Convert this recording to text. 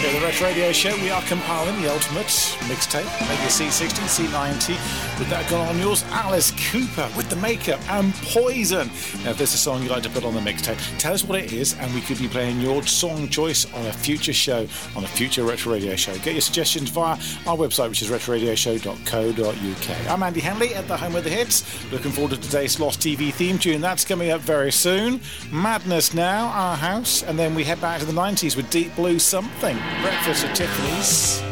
Radio, the Retro Radio Show. We are compiling the ultimate mixtape, maybe a C60, C90. With that going on yours, Alice Cooper with The Makeup and Poison. Now, if there's a song you'd like to put on the mixtape, tell us what it is, and we could be playing your song choice on a future show, on a future Retro Radio Show. Get your suggestions via our website, which is retroradioshow.co.uk. I'm Andy Hanley at the Home of the Hits. Looking forward to today's Lost TV theme tune. That's coming up very soon. Madness now, Our House, and then we head back to the 90s with Deep Blue Something. Breakfast at Tiffany's.